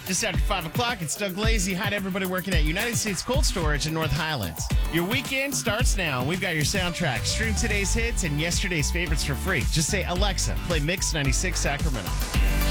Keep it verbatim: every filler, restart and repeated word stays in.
Just after five o'clock, it's Doug Lazy. Hi to everybody working at United States Cold Storage in North Highlands. Your weekend starts now. We've got your soundtrack. Stream today's hits and yesterday's favorites for free. Just say, Alexa, play Mix ninety-six Sacramento.